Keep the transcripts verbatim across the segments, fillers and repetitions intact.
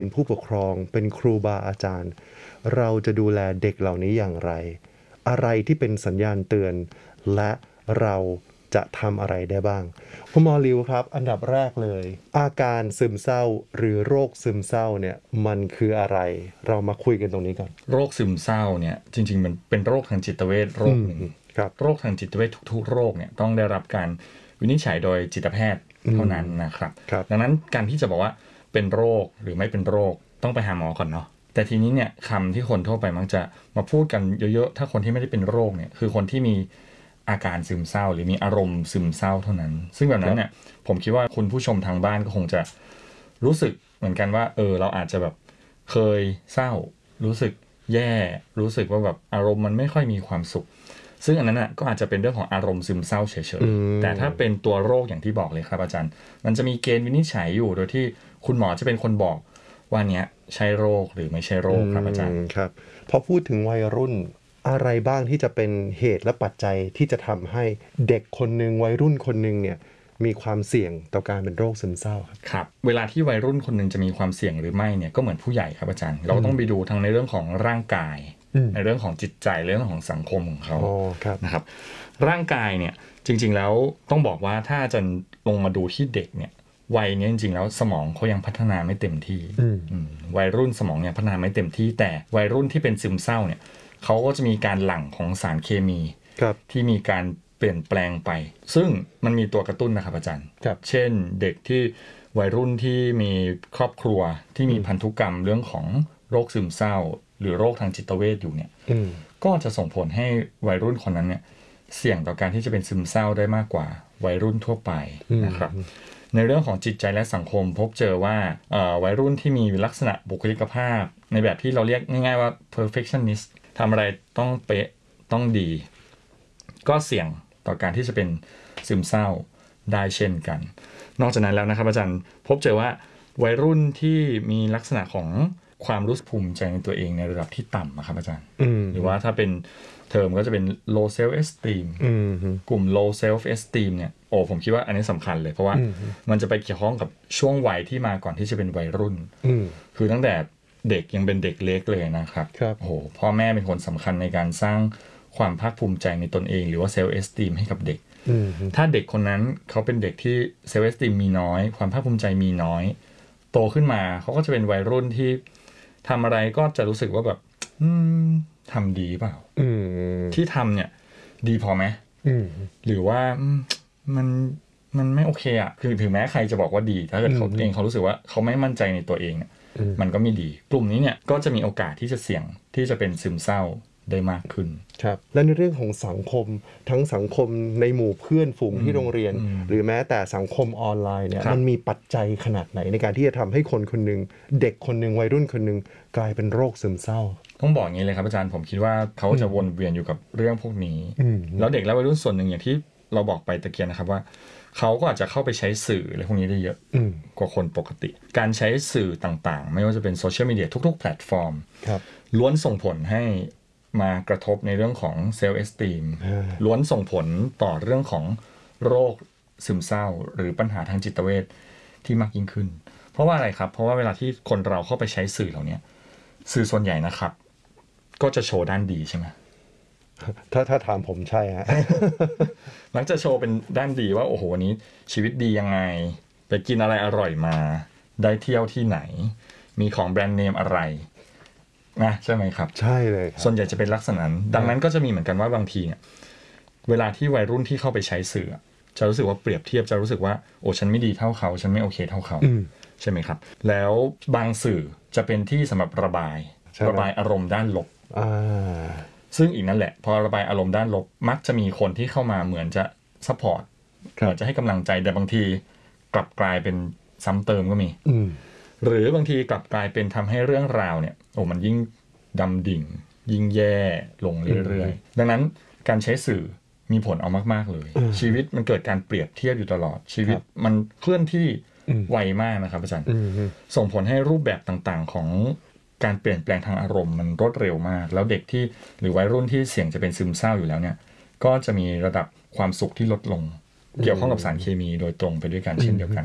เป็นผู้ปกครองเป็นครูบาอาจารย์เราจะดูแลเด็กเหล่านี้อย่างไรอะไรที่เป็นสัญญาณเตือนและเราจะทำอะไรได้บ้างคุณหมอลิวครับอันดับแรกเลยอาการซึมเศร้าหรือโรคซึมเศร้าเนี่ยมันคืออะไรเรามาคุยกันตรงนี้ก่อนโรคซึมเศร้าเนี่ยจริงๆมันเป็นโรคทางจิตเวชโรคหนึ่งโรคทางจิตเวชทุกๆโรคเนี่ยต้องได้รับการวินิจฉัยโดยจิตแพทย์เท่านั้นนะครับดังนั้นการที่จะบอกว่าเป็นโรคหรือไม่เป็นโรคต้องไปหาหมอก่อนเนาะแต่ทีนี้เนี่ยคำที่คนทั่วไปมักจะมาพูดกันเยอะๆถ้าคนที่ไม่ได้เป็นโรคเนี่ยคือคนที่มีอาการซึมเศร้าหรือมีอารมณ์ซึมเศร้าเท่านั้นซึ่งแบบนั้นเนี่ยผมคิดว่าคุณผู้ชมทางบ้านก็คงจะรู้สึกเหมือนกันว่าเออเราอาจจะแบบเคยเศร้ารู้สึกแย่รู้สึกว่าแบบอารมณ์มันไม่ค่อยมีความสุขซึ่งอันนั้นน่ะก็อาจจะเป็นเรื่องของอารมณ์ซึมเศร้าเฉยๆแต่ถ้าเป็นตัวโรคอย่างที่บอกเลยครับอาจารย์มันจะมีเกณฑ์วินิจฉัยอยู่โดยที่คุณหมอจะเป็นคนบอกว่าเนี้ยใช่โรคหรือไม่ใช่โรคครับอาจารย์ครับพอพูดถึงวัยรุ่นอะไรบ้างที่จะเป็นเหตุและปัจจัยที่จะทำให้เด็กคนนึงวัยรุ่นคนนึงเนี่ยมีความเสี่ยงต่อการเป็นโรคซึมเศร้าครับครับเวลาที่วัยรุ่นคนนึงจะมีความเสี่ยงหรือไม่เนี่ยก็เหมือนผู้ใหญ่ครับอาจารย์เราต้องไปดูทั้งในเรื่องของร่างกายในเรื่องของจิตใจเรื่องของสังคมของเขานะครับร่างกายเนี่ยจริงๆแล้วต้องบอกว่าถ้าจะลงมาดูที่เด็กเนี่ยวัยนี้จริงๆแล้วสมองเขายังพัฒนาไม่เต็มที่วัยรุ่นสมองเนี่ยพัฒนาไม่เต็มที่แต่วัยรุ่นที่เป็นซึมเศร้าเนี่ยเขาก็จะมีการหลั่งของสารเคมีที่มีการเปลี่ยนแปลงไปซึ่งมันมีตัวกระตุ้นนะครับอาจารย์เช่นเด็กที่วัยรุ่นที่มีครอบครัวที่มีพันธุกรรมเรื่องของโรคซึมเศร้าหรือโรคทางจิตเวชอยู่เนี่ยก็จะส่งผลให้วัยรุ่นคนนั้นเนี่ยเสี่ยงต่อการที่จะเป็นซึมเศร้าได้มากกว่าวัยรุ่นทั่วไปนะครับในเรื่องของจิตใจและสังคมพบเจอว่าวัยรุ่นที่มีลักษณะบุคลิกภาพในแบบที่เราเรียกง่ายๆว่า perfectionist ทำอะไรต้องเป๊ะต้องดีก็เสี่ยงต่อการที่จะเป็นซึมเศร้าได้เช่นกันนอกจากนั้นแล้วนะครับอาจารย์พบเจอว่าวัยรุ่นที่มีลักษณะของความรู้สึกภูมิใจในตัวเองในระดับที่ต่ำนะครับอาจารย์หรือว่าถ้าเป็นเทอมก็จะเป็น low self esteem กลุ่ม low self esteem เนี่ยโอ้ผมคิดว่าอันนี้สำคัญเลยเพราะว่ามันจะไปเกี่ยวข้องกับช่วงวัยที่มาก่อนที่จะเป็นวัยรุ่นคือตั้งแต่เด็กยังเป็นเด็กเล็กเลยนะครับโอ้โหพ่อแม่เป็นคนสำคัญในการสร้างความภาคภูมิใจในตนเองหรือว่า self esteem ให้กับเด็กถ้าเด็กคนนั้นเขาเป็นเด็กที่ self esteem มีน้อยความภาคภูมิใจมีน้อยโตขึ้นมาเขาก็จะเป็นวัยรุ่นที่ทำอะไรก็จะรู้สึกว่าแบบทำดีเปล่าที่ทำเนี่ยดีพอไหมหรือว่ามันมันไม่โอเคอ่ะคือถึงแม้ใครจะบอกว่าดีถ้าเกิดเขาเองเขารู้สึกว่าเขาไม่มั่นใจในตัวเองเนี่ยมันก็ไม่ดีกลุ่มนี้เนี่ยก็จะมีโอกาสที่จะเสี่ยงที่จะเป็นซึมเศร้าได้มากขึ้นครับและในเรื่องของสังคมทั้งสังคมในหมู่เพื่อนฝูงที่โรงเรียนหรือแม้แต่สังคมออนไลน์เนี่ยมันมีปัจจัยขนาดไหนในการที่จะทำให้คนคนนึงเด็กคนนึงวัยรุ่นคนนึงกลายเป็นโรคซึมเศร้าต้องบอกอย่างนี้เลยครับอาจารย์ผมคิดว่าเขาจะวนเวียนอยู่กับเรื่องพวกนี้แล้วเด็กและวัยรุ่นส่วนหนึ่งอย่างที่เราบอกไปตะเกียงนะครับว่าเขาก็อาจจะเข้าไปใช้สื่ออะไรพวกนี้ได้เยอะกว่าคนปกติการใช้สื่อต่างๆไม่ว่าจะเป็นโซเชียลมีเดียทุกๆแพลตฟอร์มล้วนส่งผลให้มากระทบในเรื่องของเซลฟ์เอสตีมล้วนส่งผลต่อเรื่องของโรคซึมเศร้าหรือปัญหาทางจิตเวชที่มากยิ่งขึ้นเพราะว่าอะไรครับเพราะว่าเวลาที่คนเราเข้าไปใช้สื่อเหล่านี้สื่อส่วนใหญ่นะครับก็จะโชว์ด้านดีใช่ไหมถ้าถ้าถามผมใช่ฮะมักจะโชว์เป็นด้านดีว่าโอ้โหวันนี้ชีวิตดียังไงไปกินอะไรอร่อยมาได้เที่ยวที่ไหนมีของแบรนด์เนมอะไรนะใช่ไหมครับใช่เลยส่วนใหญ่จะเป็นลักษณะนั้นดังนั้นก็จะมีเหมือนกันว่าบางทีเนี่ยเวลาที่วัยรุ่นที่เข้าไปใช้สื่อจะรู้สึกว่าเปรียบเทียบจะรู้สึกว่าโอ้ฉันไม่ดีเท่าเขาฉันไม่โอเคเท่าเขาใช่ไหมครับแล้วบางสื่อจะเป็นที่สำหรับระบายระบายอารมณ์ด้านลบซึ่งอีกนั่นแหละพอระบายอารมณ์ด้านลบมักจะมีคนที่เข้ามาเหมือนจะซัพพอร์ตเหมือนจะให้กำลังใจแต่บางทีกลับกลายเป็นซ้ำเติมก็มีหรือบางทีกลับกลายเป็นทำให้เรื่องราวเนี่ยโอ้มันยิ่งดำดิ่งยิ่งแย่ลงเรื่อยๆดังนั้นการใช้สื่อมีผลเอามากๆเลยชีวิตมันเกิดการเปรียบเทียบอยู่ตลอดชีวิตมันเคลื่อนที่ไวมากนะครับอาจารย์ส่งผลให้รูปแบบต่างๆของการเปลี่ยนแปลงทางอารมณ์มันรวดเร็วมากแล้วเด็กที่หรือวัยรุ่นที่เสี่ยงจะเป็นซึมเศร้าอยู่แล้วเนี่ยก็จะมีระดับความสุขที่ลดลงเกี่ยวข้องกับสารเคมีโดยตรงไปด้วยกันเช่นเดียวกันครับ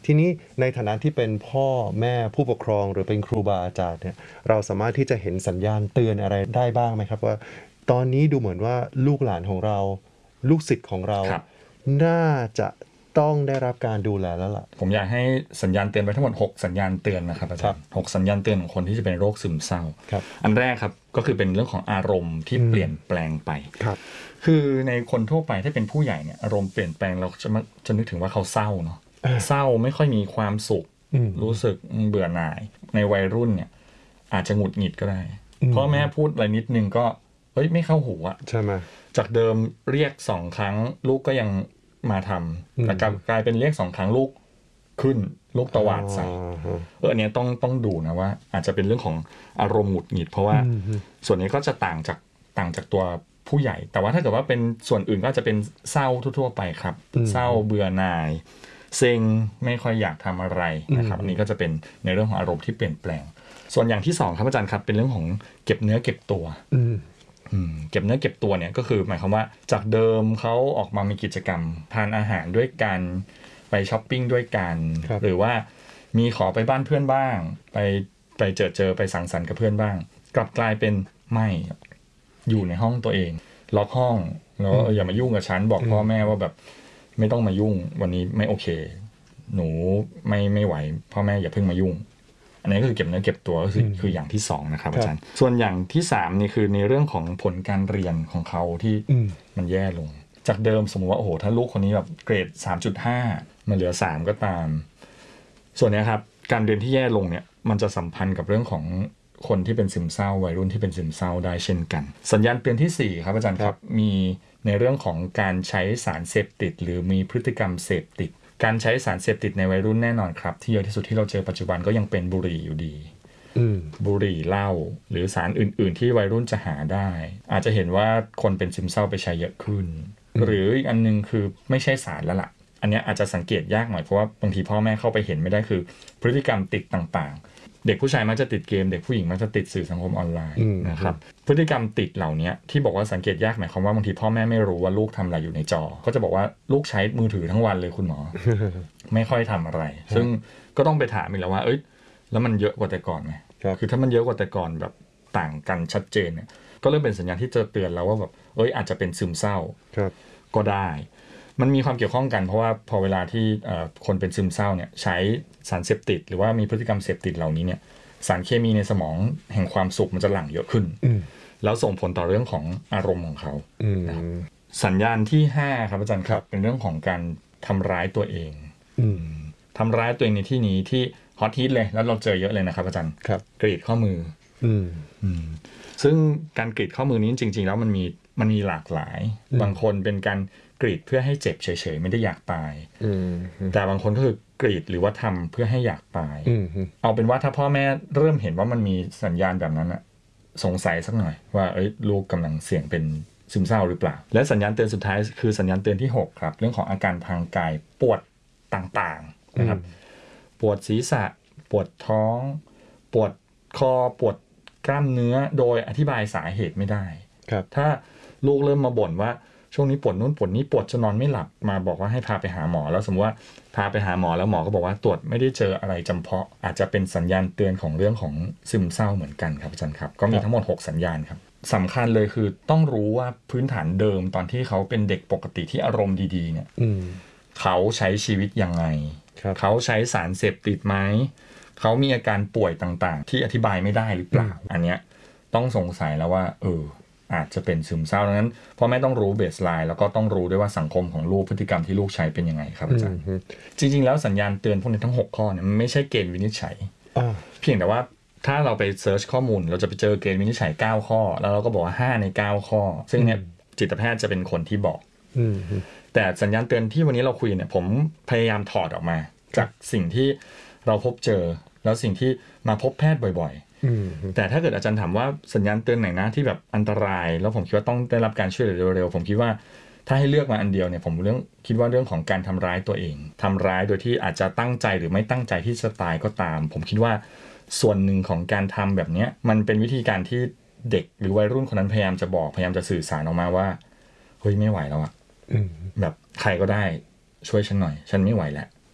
ทีนี้ในฐานะที่เป็นพ่อแม่ผู้ปกครองหรือเป็นครูบาอาจารย์เนี่ยเราสามารถที่จะเห็นสัญญาณเตือนอะไรได้บ้างไหมครับว่าตอนนี้ดูเหมือนว่าลูกหลานของเราลูกศิษย์ของเราน่าจะต้องได้รับการดูแลแล้วล่ะผมอยากให้สัญญาณเตือนไปทั้งหมดหกสัญญาณเตือนนะครับอาจารย์หกสัญญาณเตือนของคนที่จะเป็นโรคซึมเศร้าอันแรกครับก็คือเป็นเรื่องของอารมณ์ที่เปลี่ยนแปลงไปครับคือในคนทั่วไปถ้าเป็นผู้ใหญ่เนี่ยอารมณ์เปลี่ยนแปลงเราจะจะนึกถึงว่าเขาเศร้าเนาะเศร้าไม่ค่อยมีความสุขรู้สึกเบื่อหน่ายในวัยรุ่นเนี่ยอาจจะหงุดหงิดก็ได้พ่อแม่พูดอะไรนิดนึงก็เฮ้ยไม่เข้าหูอะใช่ไหมจากเดิมเรียกสองครั้งลูกก็ยังมาทำแต่กลายเป็นเรียกสองครั้งลูกขึ้นลูกตวาดใส่เอออันนี้ต้องต้องดูนะว่าอาจจะเป็นเรื่องของอารมณ์หงุดหงิดเพราะว่าส่วนนี้ก็จะต่างจากต่างจากตัวผู้ใหญ่แต่ว่าถ้าเกิดว่าเป็นส่วนอื่นก็จะเป็นเศร้าทั่วๆไปครับเศร้าเบื่อหน่ายเซ็งไม่ค่อยอยากทำอะไรนะครับอันนี้ก็จะเป็นในเรื่องของอารมณ์ที่เปลี่ยนแปลงส่วนอย่างที่สองครับอาจารย์ครับเป็นเรื่องของเก็บเนื้อเก็บตัวเก็บเนื้อเก็บตัวเนี่ยก็คือหมายความว่าจากเดิมเขาออกมามีกิจกรรมทานอาหารด้วยกันไปช้อปปิ้งด้วยกันหรือว่ามีขอไปบ้านเพื่อนบ้างไปไปเจอเจอไปสังสรรค์กับเพื่อนบ้างกลับกลายเป็นไม่อยู่ในห้องตัวเองล็อกห้องแล้วอย่ามายุ่งกับฉันบอกพ่อแม่ว่าแบบไม่ต้องมายุ่งวันนี้ไม่โอเคหนูไม่ไม่ไหวพ่อแม่อย่าเพิ่งมายุ่งอันนี้ก็คือเก็บเนื้อเก็บตัวก็คือคืออย่างที่สองนะครับอาจารย์ส่วนอย่างที่สามนี่คือในเรื่องของผลการเรียนของเขาที่มันแย่ลงจากเดิมสมมติว่าโอ้โหถ้าลูกคนนี้แบบเกรด สามจุดห้า มันเหลือสามก็ตามส่วนนี้ครับการเรียนที่แย่ลงเนี่ยมันจะสัมพันธ์กับเรื่องของคนที่เป็นซึมเศร้าวัยรุ่นที่เป็นซึมเศร้าได้เช่นกันสัญญาณเตือนที่สี่ครับอาจารย์ครับมีในเรื่องของการใช้สารเสพติดหรือมีพฤติกรรมเสพติดการใช้สารเสพติดในวัยรุ่นแน่นอนครับที่เยอะที่สุดที่เราเจอปัจจุบันก็ยังเป็นบุหรี่อยู่ดีบุหรี่เหล้าหรือสารอื่นๆที่วัยรุ่นจะหาได้อาจจะเห็นว่าคนเป็นซึมเศร้าไปใช้เยอะขึ้นหรืออีกอันนึงคือไม่ใช่สารแล้วล่ะอันนี้อาจจะสังเกตยากหน่อยเพราะว่าบางทีพ่อแม่เข้าไปเห็นไม่ได้คือพฤติกรรมติดต่างๆเด็กผู้ชายมักจะติดเกมเด็กผู้หญิงมักจะติดสื่อสังคมออนไลน์นะครับพฤติกรรมติดเหล่านี้ที่บอกว่าสังเกตยากหมายความว่าบางทีพ่อแม่ไม่รู้ว่าลูกทำอะไรอยู่ในจอก็จะบอกว่าลูกใช้มือถือทั้งวันเลยคุณหมอ ไม่ค่อยทำอะไรซึ่งก็ต้องไปถามอีกแล้วว่าเอ้ยแล้วมันเยอะกว่าแต่ก่อนไหมคือถ้ามันเยอะกว่าแต่ก่อนแบบต่างกันชัดเจนเนี่ยก็เริ่มเป็นสัญญาณที่จะเตือนแล้วว่าแบบเอ้ยอาจจะเป็นซึมเศร้าก็ได้มันมีความเกี่ยวข้องกันเพราะว่าพอเวลาที่คนเป็นซึมเศร้าเนี่ยใช้สารเสพติดหรือว่ามีพฤติกรรมเสพติดเหล่านี้เนี่ยสารเคมีในสมองแห่งความสุขมันจะหลั่งเยอะขึ้นแล้วส่งผลต่อเรื่องของอารมณ์ของเขาสัญญาณที่ห้าครับอาจารย์ครับเป็นเรื่องของการทำร้ายตัวเองทำร้ายตัวเองในที่นี้ที่ฮอตฮิตเลยแล้วเราเจอเยอะเลยนะครับอาจารย์กรีดข้อมือซึ่งการกรีดข้อมือนี้จริงๆแล้วมันมีมันมีหลากหลายบางคนเป็นการกรีดเพื่อให้เจ็บเฉยๆไม่ได้อยากตายแต่บางคนก็คือกรีดหรือว่าทำเพื่อให้อยากตายเอาเป็นว่าถ้าพ่อแม่เริ่มเห็นว่ามันมีสัญญาณแบบนั้นอะสงสัยสักหน่อยว่าเอ้ยลูกกำลังเสี่ยงเป็นซึมเศร้าหรือเปล่าและสัญญาณเตือนสุดท้ายคือสัญญาณเตือนที่หกครับเรื่องของอาการทางกายปวดต่างๆนะครับปวดศีรษะปวดท้องปวดคอปวดกล้ามเนื้อโดยอธิบายสาเหตุไม่ได้ถ้าลูกเริ่มมาบ่นว่าช่วงนี้ปวดนู้นปวดนี้ปวดจนนอนไม่หลับมาบอกว่าให้พาไปหาหมอแล้วสมมติว่าพาไปหาหมอแล้วหมอก็บอกว่าตรวจไม่ได้เจออะไรจำเพาะอาจจะเป็นสัญญาณเตือนของเรื่องของซึมเศร้าเหมือนกันครับอาจารย์ครับก็มีทั้งหมดหกสัญญาณครับสำคัญเลยคือต้องรู้ว่าพื้นฐานเดิมตอนที่เขาเป็นเด็กปกติที่อารมณ์ดีๆเนี่ยเขาใช้ชีวิตยังไงเขาใช้สารเสพติดไหมเขามีอาการป่วยต่างๆที่อธิบายไม่ได้หรือเปล่าอันเนี้ยต้องสงสัยแล้วว่าเอออาจจะเป็นซึมเศร้าดังนั้นพ่อแม่ต้องรู้เบสไลน์แล้วก็ต้องรู้ด้วยว่าสังคมของลูกพฤติกรรมที่ลูกใช้เป็นยังไงครับอาจารย์จริงๆแล้วสัญญาณเตือนพวกนี้ทั้งหกข้อเนี่ยมันไม่ใช่เกณฑ์วินิจฉัยเพียงแต่ว่าถ้าเราไปเซิร์ชข้อมูลเราจะไปเจอเกณฑ์วินิจฉัยเก้าข้อแล้วเราก็บอกว่าห้าในเก้าข้อซึ่งเนี่ยจิตแพทย์จะเป็นคนที่บอกแต่สัญญาณเตือนที่วันนี้เราคุยเนี่ยผมพยายามถอดออกมาจากสิ่งที่เราพบเจอแล้วสิ่งที่มาพบแพทย์บ่อยๆแต่ถ้าเกิดอาจารย์ถามว่าสัญญาณเตือนไหนนะที่แบบอันตรายแล้วผมคิดว่าต้องได้รับการช่วยเหลือเร็วๆผมคิดว่าถ้าให้เลือกมาอันเดียวเนี่ยผมเรื่องคิดว่าเรื่องของการทำร้ายตัวเองทำร้ายโดยที่อาจจะตั้งใจหรือไม่ตั้งใจที่จะตายก็ตามผมคิดว่าส่วนหนึ่งของการทำแบบนี้มันเป็นวิธีการที่เด็กหรือวัยรุ่นคนนั้นพยายามจะบอกพยายามจะสื่อสารออกมาว่าเฮ้ยไม่ไหวแล้วอะแบบใครก็ได้ช่วยฉันหน่อยฉันไม่ไหวแล้ว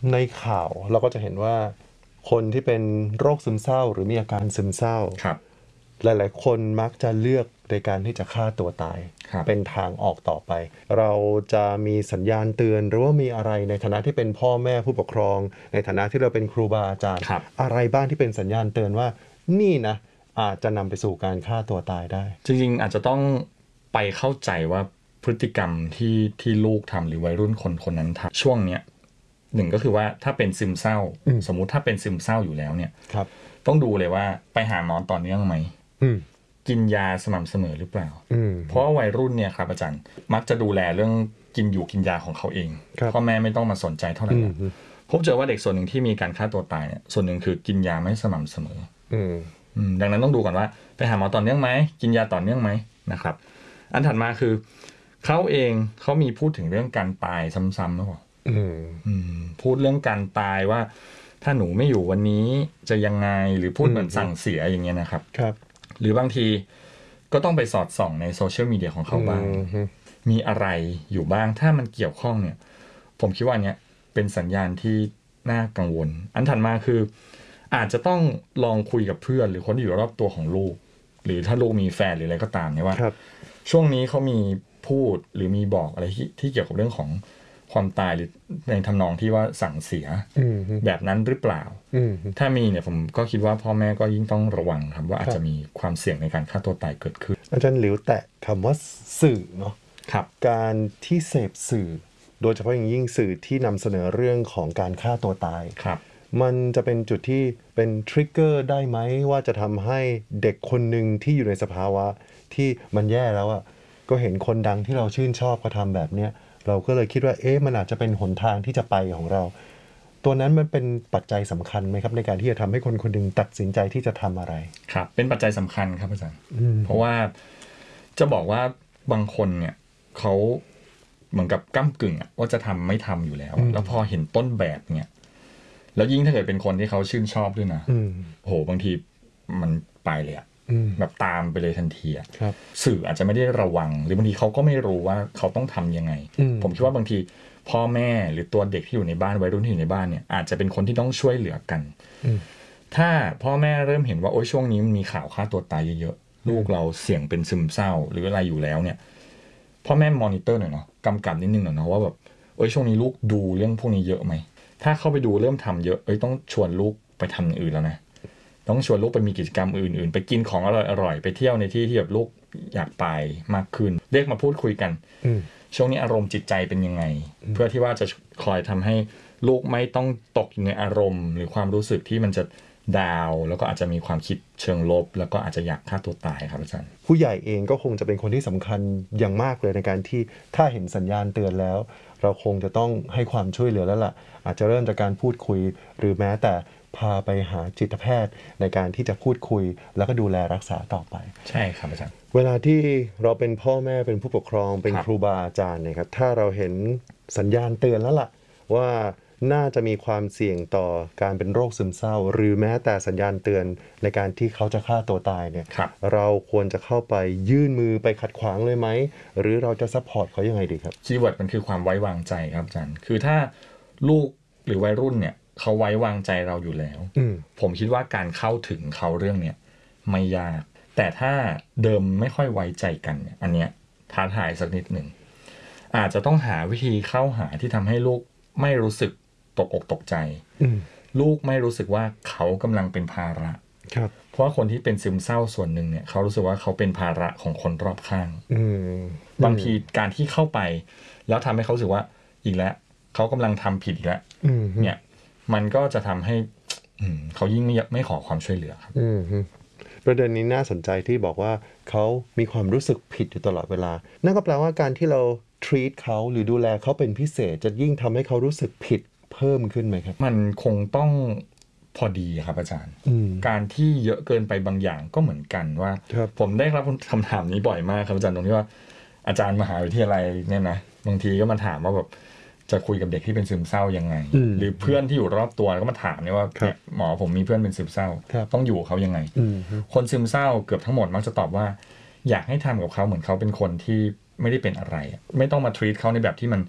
ในข่าวเราก็จะเห็นว่าคนที่เป็นโรคซึมเศร้าหรือมีอาการซึมเศร้าหลายๆคนมักจะเลือกในการที่จะฆ่าตัวตายเป็นทางออกต่อไปเราจะมีสัญญาณเตือนหรือว่ามีอะไรในฐานะที่เป็นพ่อแม่ผู้ปกครองในฐานะที่เราเป็นครูบาอาจารย์อะไรบ้างที่เป็นสัญญาณเตือนว่านี่นะอาจจะนำไปสู่การฆ่าตัวตายได้จริงๆอาจจะต้องไปเข้าใจว่าพฤติกรรมที่ที่ลูกทำหรือวัยรุ่นคนคนนั้นทำช่วงเนี้ยหนึ่งก็คือว่าถ้าเป็นซึมเศร้าสมมุติถ้าเป็นซึมเศร้าอยู่แล้วเนี่ยต้องดูเลยว่าไปหาหมอต่อเนื่องไหมกินยาสม่ำเสมอหรือเปล่าเพราะวัยรุ่นเนี่ยครับอาจารย์มักจะดูแลเรื่องกินอยู่กินยาของเขาเองพ่อแม่ไม่ต้องมาสนใจเท่าไหร่พบเจอว่าเด็กส่วนหนึ่งที่มีการฆ่าตัวตายเนี่ยส่วนหนึ่งคือกินยาไม่สม่ำเสมอดังนั้นต้องดูก่อนว่าไปหาหมอต่อเนื่องไหมกินยาต่อเนื่องไหมนะครับอันถัดมาคือเขาเองเขามีพูดถึงเรื่องการตายซ้ำๆหรือเปล่าพูดเรื่องการตายว่าถ้าหนูไม่อยู่วันนี้จะยังไงหรือพูดเหมือนสั่งเสียอย่างเงี้ยนะครับครับหรือบางทีก็ต้องไปสอดส่องในโซเชียลมีเดียของเขาบ้างมีอะไรอยู่บ้างถ้ามันเกี่ยวข้องเนี่ยผมคิดว่าเนี้ยเป็นสัญญาณที่น่ากังวลอันถัดมาคืออาจจะต้องลองคุยกับเพื่อนหรือคนที่อยู่รอบตัวของลูกหรือถ้าลูกมีแฟนหรืออะไรก็ตามเนี่ยว่าช่วงนี้เขามีพูดหรือมีบอกอะไรที่ที่เกี่ยวกับเรื่องของความตายหรือในทำนองที่ว่าสั่งเสียแบบนั้นหรือเปล่าถ้ามีเนี่ยผมก็คิดว่าพ่อแม่ก็ยิ่งต้องระวังครับว่าอาจจะมีความเสี่ยงในการฆ่าตัวตายเกิดขึ้นอาจารย์หลิวแตะคำว่าสื่อเนาะการที่เสพสื่อโดยเฉพาะอย่างยิ่งสื่อที่นำเสนอเรื่องของการฆ่าตัวตายมันจะเป็นจุดที่เป็นทริกเกอร์ได้ไหมว่าจะทำให้เด็กคนหนึ่งที่อยู่ในสภาวะที่มันแย่แล้วอ่ะก็เห็นคนดังที่เราชื่นชอบเขาทำแบบเนี้ยเราก็เลยคิดว่าเอ๊ะมันอาจจะเป็นหนทางที่จะไปของเราตัวนั้นมันเป็นปัจจัยสำคัญไหมครับในการที่จะทำให้คนคนหนึ่งตัดสินใจที่จะทำอะไรครับเป็นปัจจัยสำคัญครับอาจารย์เพราะว่าจะบอกว่าบางคนเนี่ยเขาเหมือนกับก้ำกึ่งว่าจะทำไม่ทำอยู่แล้วแล้วพอเห็นต้นแบบเนี่ยแล้วยิ่งถ้าเกิดเป็นคนที่เขาชื่นชอบด้วยนะโหบางทีมันไปเลยอะแบบตามไปเลยทันทีอะสื่ออาจจะไม่ได้ระวังหรือบางทีเขาก็ไม่รู้ว่าเขาต้องทำยังไงผมคิดว่าบางทีพ่อแม่หรือตัวเด็กที่อยู่ในบ้านวัยรุ่นที่อยู่ในบ้านเนี่ยอาจจะเป็นคนที่ต้องช่วยเหลือกันถ้าพ่อแม่เริ่มเห็นว่าโอ้ยช่วงนี้มันมีข่าวฆ่าตัวตายเยอะๆลูกเราเสี่ยงเป็นซึมเศร้าหรืออะไรอยู่แล้วเนี่ยพ่อแม่มอนิเตอร์หน่อยเนาะกำกับนิดนึงหน่อยเนาะว่าแบบโอ้ยช่วงนี้ลูกดูเรื่องพวกนี้เยอะไหมถ้าเข้าไปดูเริ่มทำเยอะเอ้ยต้องชวนลูกไปทำอย่างอื่นแล้วนะต้องชวนลูกไปมีกิจกรรมอื่นๆไปกินของอร่อยๆไปเที่ยวในที่ที่แบบลูกอยากไปมากขึ้นเรียกมาพูดคุยกันช่วงนี้อารมณ์จิตใจเป็นยังไงเพื่อที่ว่าจะคอยทำให้ลูกไม่ต้องตกอยู่ในอารมณ์หรือความรู้สึกที่มันจะดาวแล้วก็อาจจะมีความคิดเชิงลบแล้วก็อาจจะอยากฆ่าตัวตายครับอาจารย์ผู้ใหญ่เองก็คงจะเป็นคนที่สำคัญอย่างมากเลยในการที่ถ้าเห็นสัญญาณเตือนแล้วเราคงจะต้องให้ความช่วยเหลือแล้วล่ะอาจจะเริ่มจากการพูดคุยหรือแม้แต่พาไปหาจิตแพทย์ในการที่จะพูดคุยแล้วก็ดูแลรักษาต่อไปใช่ครับอาจารย์เวลาที่เราเป็นพ่อแม่เป็นผู้ปกครองเป็นครูบาอาจารย์เนี่ยครับถ้าเราเห็นสัญญาณเตือนแล้วล่ะว่าน่าจะมีความเสี่ยงต่อการเป็นโรคซึมเศร้าหรือแม้แต่สัญญาณเตือนในการที่เขาจะฆ่าตัวตายเนี่ย ร, เราควรจะเข้าไปยื่นมือไปขัดขวางเลยไหมหรือเราจะซัพพอร์ตเขายังไงดีครับคีย์เวิร์ดมันคือความไว้วางใจครับอาจารย์คือถ้าลูกหรือวัยรุ่นเนี่ยเขาไว้วางใจเราอยู่แล้วผมคิดว่าการเข้าถึงเขาเรื่องเนี้ยไม่ยากแต่ถ้าเดิมไม่ค่อยไว้ใจกันเนี่ยอันเนี้ยท้าทายสักนิดหนึ่งอาจจะต้องหาวิธีเข้าหาที่ทำให้ลูกไม่รู้สึกตกอกตกใจลูกไม่รู้สึกว่าเขากำลังเป็นภาระเพราะว่าคนที่เป็นซึมเศร้าส่วนหนึ่งเนี่ยเขารู้สึกว่าเขาเป็นภาระของคนรอบข้างบางทีการที่เข้าไปแล้วทำให้เขารู้สึกว่าอีกแล้วเขากำลังทำผิดอีกแล้วเนี่ยมันก็จะทำให้เขายิ่งไม่ไม่ขอความช่วยเหลือครับประเด็นนี้น่าสนใจที่บอกว่าเขามีความรู้สึกผิดอยู่ตลอดเวลานั่นก็แปลว่าการที่เรา treat เขาหรือดูแลเขาเป็นพิเศษจะยิ่งทำให้เขารู้สึกผิดเพิ่มขึ้นไหมครับมันคงต้องพอดีครับอาจารย์การที่เยอะเกินไปบางอย่างก็เหมือนกันว่าผมได้รับคำถามนี้บ่อยมากครับอาจารย์ตรงที่ว่าอาจารย์มหาวิทยาลัยเนี่ยนะบางทีก็มาถามว่าแบบจะคุยกับเด็กที่เป็นซึมเศร้ายังไงหรือเพื่อนที่อยู่รอบตัวก็มาถามเนี่ยว่าหมอผมมีเพื่อนเป็นซึมเศร้าต้องอยู่เขายังไงคนซึมเศร้าเกือบทั้งหมดมักจะตอบว่าอยากให้ทำกับเขาเหมือนเขาเป็นคนที่ไม่ได้เป็นอะไรไม่ต้องมาทรีตเขาในแบบที่มัน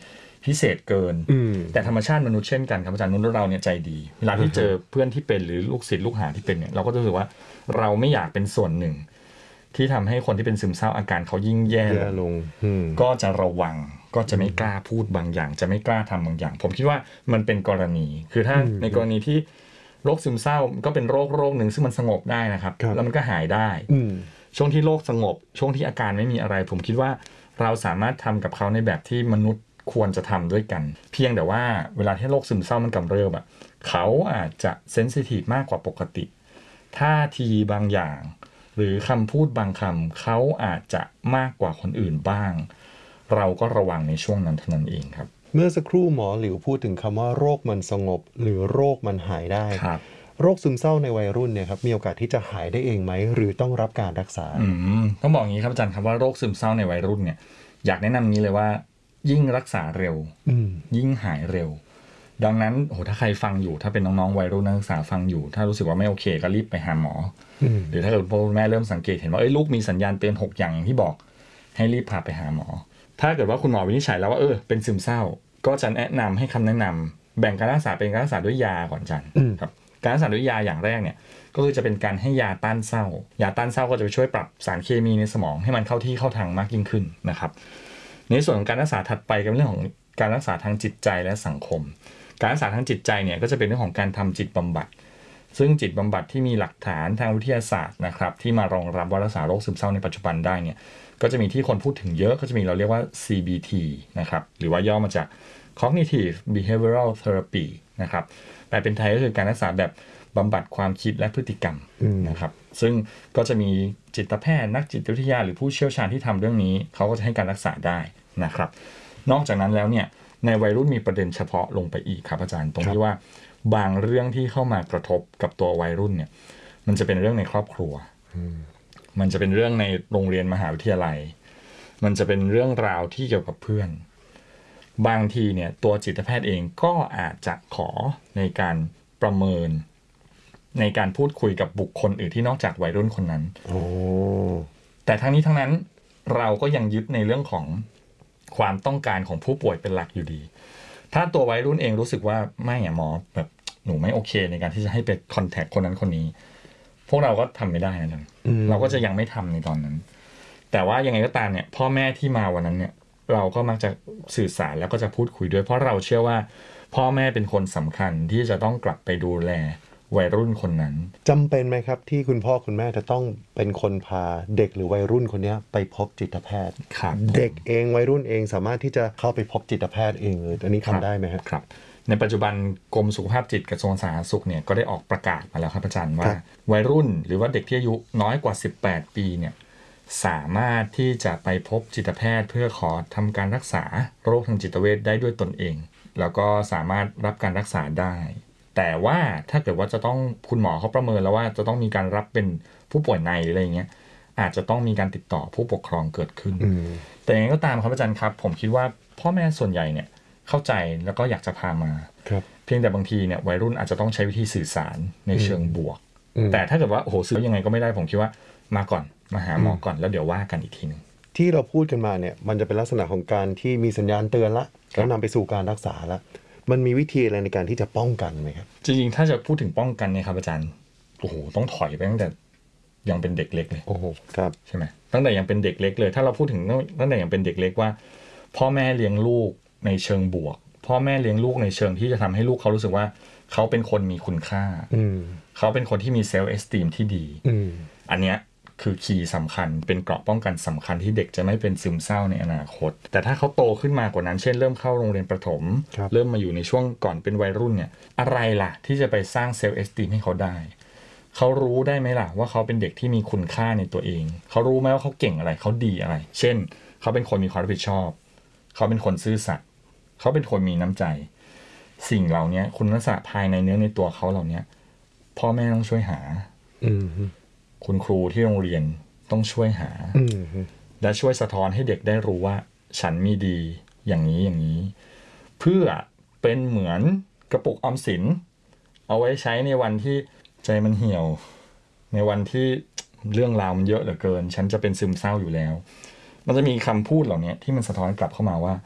พิเศษเกินแต่ธรรมชาติมนุษย์เช่นกันครับอาจารย์มนุษย์เราเนี่ยใจดีเวลาที่เจอเพื่อนที่เป็นหรือลูกศิษย์ลูกหาที่เป็นเนี่ยเราก็จะรู้สึกว่าเราไม่อยากเป็นส่วนหนึ่งที่ทำให้คนที่เป็นซึมเศร้าอาการเขายิ่งแย่ลงก็จะระวังก็จะไม่กล้าพูดบางอย่างจะไม่กล้าทำบางอย่างผมคิดว่ามันเป็นกรณีคือถ้าในกรณีที่โรคซึมเศร้าก็เป็นโรคโรคหนึ่งซึ่งมันสงบได้นะครับแล้วมันก็หายได้ช่วงที่โรคสงบช่วงที่อาการไม่มีอะไรผมคิดว่าเราสามารถทำกับเขาในแบบที่มนุษย์ควรจะทำด้วยกันเพียงแต่ว่าเวลาที่โรคซึมเศร้ามันกำเริบอ่ะเขาอาจจะเซนซิทีฟมากกว่าปกติท่าทีบางอย่างหรือคำพูดบางคำเขาอาจจะมากกว่าคนอื่นบ้างเราก็ระวังในช่วงนั้นเท่านั้นเองครับเมื่อสักครู่หมอหลิวพูดถึงคำว่าโรคมันสงบหรือโรคมันหายได้โรคซึมเศร้าในวัยรุ่นเนี่ยครับมีโอกาสที่จะหายได้เองไหมหรือต้องรับการรักษาอืมต้องบอกอย่างนี้ครับอาจารย์ครับว่าโรคซึมเศร้าในวัยรุ่นเนี่ยอยากแนะนำนี้เลยว่ายิ่งรักษาเร็วยิ่งหายเร็วดังนั้นโหถ้าใครฟังอยู่ถ้าเป็นน้องๆวัยรุ่นนักศึกษาฟังอยู่ถ้ารู้สึกว่าไม่โอเคก็รีบไปหาหมอหรือถ้าเกิดพ่อแม่เริ่มสังเกตเห็นว่าเอ้ยลูกมีสัญญาณเตือนหกอย่างอย่างที่บอกให้รีบพาไปหาหมอถ้าเกิดว่าคุณหมอวินิจฉัยแล้วว่าเออเป็นซึมเศร้าก็จะแนะนำให้คำแนะนำแบ่งการรักษาเป็นการรักษาด้วยยาก่อนจันครับการรักษาด้วยยาอย่างแรกเนี่ยก็คือจะเป็นการให้ยาต้านเศร้ายาต้านเศร้าก็จะไปช่วยปรับสารเคมีในสมองให้มันเข้าที่เข้าทางมากยิ่งขึ้นนะครับในส่วนของการรักษาถัดไปก็เป็นเรื่องของการรักษาทางจิตใจและสังคมการรักษาทางจิตใจเนี่ยก็จะเป็นเรื่องของการทำจิตบำบัดซึ่งจิตบำบัดที่มีหลักฐานทางวิทยาศาสตร์นะครับที่มารองรับว่ารักษาโรคซึมเศร้าในปัจจุบันได้เนี่ยก็จะมีที่คนพูดถึงเยอะก็จะมีเราเรียกว่า ซี บี ที นะครับหรือว่าย่อมาจาก Cognitive Behavioral Therapy นะครับแปลเป็นไทยก็คือการรักษาแบบบำบัดความคิดและพฤติกรรมนะครับซึ่งก็จะมีจิตแพทย์นักจิตวิทยาหรือผู้เชี่ยวชาญที่ทำเรื่องนี้เขาก็จะให้การรักษาได้นะครับนอกจากนั้นแล้วเนี่ยในวัยรุ่นมีประเด็นเฉพาะลงไปอีกครับอาจารย์ตรงที่ว่าบางเรื่องที่เข้ามากระทบกับตัววัยรุ่นเนี่ยมันจะเป็นเรื่องในครอบครัวมันจะเป็นเรื่องในโรงเรียนมหาวิทยาลัยมันจะเป็นเรื่องราวที่เกี่ยวกับเพื่อนบางทีเนี่ยตัวจิตแพทย์เองก็อาจจะขอในการประเมินในการพูดคุยกับบุคคลอื่นที่นอกจากวัยรุ่นคนนั้นแต่ทั้งนี้ทั้งนั้นเราก็ยังยึดในเรื่องของความต้องการของผู้ป่วยเป็นหลักอยู่ดีถ้าตัววัยรุ่นเองรู้สึกว่าไม่อะหมอแบบหนูไม่โอเคในการที่จะให้ไปคอนแทคคนนั้นคนนี้พวกเราก็ทำไม่ได้นะเราก็จะยังไม่ทำในตอนนั้นแต่ว่ายังไงก็ตามเนี่ยพ่อแม่ที่มาวันนั้นเนี่ยเราก็มักจะสื่อสารแล้วก็จะพูดคุยด้วยเพราะเราเชื่อว่าพ่อแม่เป็นคนสำคัญที่จะต้องกลับไปดูแลวัยรุ่นคนนั้นจำเป็นไหมครับที่คุณพ่อคุณแม่จะต้องเป็นคนพาเด็กหรือวัยรุ่นคนนี้ไปพบจิตแพทย์เด็กเองวัยรุ่นเองสามารถที่จะเข้าไปพบจิตแพทย์เองเลยอันนี้ทำได้ไหมครับครับในปัจจุบันกรมสุขภาพจิตกระทรวงสาธารณสุขเนี่ยก็ได้ออกประกาศมาแล้วครับอาจารย์ว่าวัยรุ่นหรือว่าเด็กที่อายุน้อยกว่าสิบแปดปีเนี่ยสามารถที่จะไปพบจิตแพทย์เพื่อขอทำการรักษาโรคทางจิตเวชได้ด้วยตนเองแล้วก็สามารถรับการรักษาได้แต่ว่าถ้าเกิดว่าจะต้องคุณหมอเขาประเมินแล้วว่าจะต้องมีการรับเป็นผู้ป่วยในอะไรอย่างเงี้ยอาจจะต้องมีการติดต่อผู้ปกครองเกิดขึ้นแต่อย่างไรก็ตามครับอาจารย์ครับผมคิดว่าพ่อแม่ส่วนใหญ่เนี่ยเข้าใจแล้วก็อยากจะพามาเพียงแต่บางทีเนี่ยวัยรุ่นอาจจะต้องใช้วิธีสื่อสารในเชิงบวกแต่ถ้าเกิดว่าโอ้โหสื่อยังไงก็ไม่ได้ผมคิดว่ามาก่อนมาหาหมอก่อนแล้วเดี๋ยวว่ากันอีกทีนึงที่เราพูดกันมาเนี่ยมันจะเป็นลักษณะของการที่มีสัญญาณเตือนละแล้วนำไปสู่การรักษาละมันมีวิธีอะไรในการที่จะป้องกันไหมครับจริงๆถ้าจะพูดถึงป้องกันเนี่ยครับอาจารย์โอ้โหต้องถอยไปตั้งแต่ยังเป็นเด็กเล็กเลยโอ้โหครับใช่ไหมตั้งแต่ยังเป็นเด็กเล็กเลยถ้าเราพูดถึงตั้งแต่ยังเป็นเด็กเล็กว่าพ่อแม่เลี้ยงลูกในเชิงบวกพ่อแม่เลี้ยงลูกในเชิงที่จะทำให้ลูกเขารู้สึกว่าเขาเป็นคนมีคุณค่าเขาเป็นคนที่มีเซลฟ์เอสติมที่ดีอันเนี้ยคือคีย์สำคัญเป็นเกราะป้องกันสำคัญที่เด็กจะไม่เป็นซึมเศร้าในอนาคตแต่ถ้าเขาโตขึ้นมากว่านั้นเช่นเริ่มเข้าโรงเรียนประถมเริ่มมาอยู่ในช่วงก่อนเป็นวัยรุ่นเนี่ยอะไรล่ะที่จะไปสร้างเซลฟ์เอสติมให้เขาได้เขารู้ได้ไหมล่ะว่าเขาเป็นเด็กที่มีคุณค่าในตัวเองเขารู้ไหมว่าเขาเก่งอะไรเขาดีอะไรเช่นเขาเป็นคนมีความรับผิดชอบเขาเป็นคนซื่อสัตย์เขาเป็นคนมีน้ำใจสิ่งเหล่านี้คุณลักษณะภายในเนื้อในตัวเขาเหล่านี้พ่อแม่ต้องช่วยหาคุณครูที่โรงเรียนต้องช่วยหาและช่วยสะท้อนให้เด็กได้รู้ว่าฉันมีดีอย่างนี้อย่างนี้เพื่อเป็นเหมือนกระปุกออมสินเอาไว้ใช้ในวันที่ใจมันเหี่ยวในวันที่เรื่องราวมันเยอะเหลือเกินฉันจะเป็นซึมเศร้าอยู่แล้วมันจะมีคำพูดเหล่านี้ที่มันสะท้อนกลับเข้ามาว่า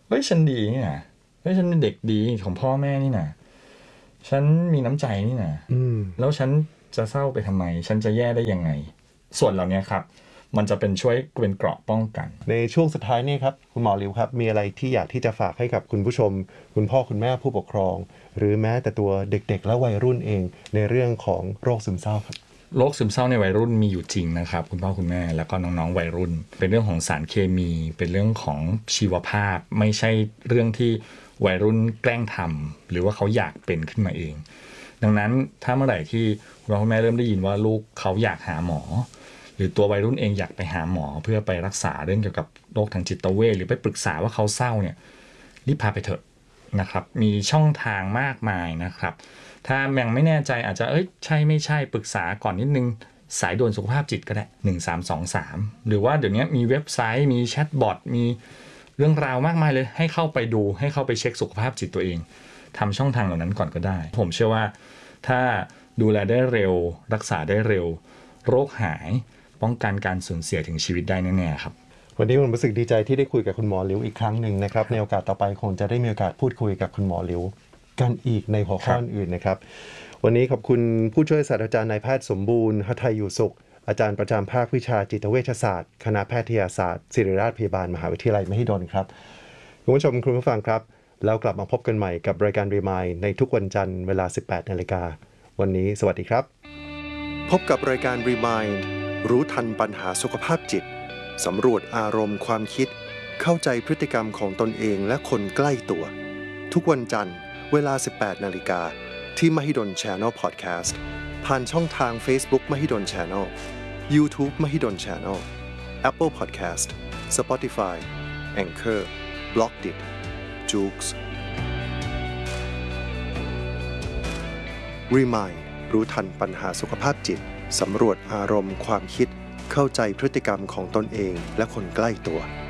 เฮ้ยฉันดีนี่นะเฮ้ยฉันเป็นเด็กดีของพ่อแม่นี่นะฉันมีน้ำใจนี่นะแล้วฉันจะเศร้าไปทำไมฉันจะแย่ได้ยังไงส่วนเหล่านี้ครับมันจะเป็นช่วยเป็นเกราะป้องกันในช่วงสุดท้ายนี่ครับคุณหมอลิวครับมีอะไรที่อยากที่จะฝากให้กับคุณผู้ชมคุณพ่อคุณแม่ผู้ปกครองหรือแม้แต่ตัวเด็กๆและวัยรุ่นเองในเรื่องของโรคซึมเศร้าครับโรคซึมเศร้าในวัยรุ่นมีอยู่จริงนะครับคุณพ่อคุณแม่แล้วก็น้องๆวัยรุ่นเป็นเรื่องของสารเคมีเป็นเรื่องของชีวภาพไม่ใช่เรื่องที่วัยรุ่นแกล้งทำหรือว่าเขาอยากเป็นขึ้นมาเองดังนั้นถ้าเมื่อไหร่ที่คุณพ่อคุณแม่เริ่มได้ยินว่าลูกเขาอยากหาหมอหรือตัววัยรุ่นเองอยากไปหาหมอเพื่อไปรักษาเรื่องเกี่ยวกับโรคทางจิตเวชหรือไปปรึกษาว่าเขาเศร้าเนี่ยรีบพาไปเถอะนะครับมีช่องทางมากมายนะครับถ้ายังไม่แน่ใจอาจจะเอ้ยใช่ไม่ใช่ปรึกษาก่อนนิดนึงสายด่วนสุขภาพจิตก็ได้หนึ่งสามสองสามหรือว่าเดี๋ยวนี้มีเว็บไซต์มีแชทบอทมีเรื่องราวมากมายเลยให้เข้าไปดูให้เข้าไปเช็คสุขภาพจิตตัวเองทำช่องทางเหล่านั้นก่อนก็ได้ผมเชื่อว่าถ้าดูแลได้เร็วรักษาได้เร็วโรคหายป้องกันการสูญเสียถึงชีวิตได้แน่ๆครับวันนี้ผมรู้สึกดีใจที่ได้คุยกับคุณหมอลิวอีกครั้งหนึ่งนะครับในโอกาสต่อไปคงจะได้มีโอกาสพูดคุยกับคุณหมอลิวกันอีกในหัวข้ออื่นนะครับวันนี้ขอบคุณผู้ช่วยศาสตราจารย์นายแพทย์สมบูรณ์หทัยอยู่สุขอาจารย์ประจำภาควิชาจิตเวชศาสตร์คณะแพทยศาสตร์ศิริราชพยาบาลมหาวิทยาลัยมหิดลครับคุณผู้ชมคุณผู้ฟังครับแล้วกลับมาพบกันใหม่กับรายการ Remind ในทุกวันจันทร์เวลา สิบแปดนาฬิกา วันนี้สวัสดีครับพบกับรายการ Remind รู้ทันปัญหาสุขภาพจิตสำรวจอารมณ์ความคิดเข้าใจพฤติกรรมของตนเองและคนใกล้ตัวทุกวันจันทร์เวลา สิบแปดนาฬิกา ที่ Mahidol Channel Podcast ผ่านช่องทาง Facebook Mahidol Channel YouTube Mahidol Channel Apple Podcast Spotify Anchor Blockdit Joox Remind รู้ทันปัญหาสุขภาพจิตสำรวจอารมณ์ความคิดเข้าใจพฤติกรรมของตนเองและคนใกล้ตัว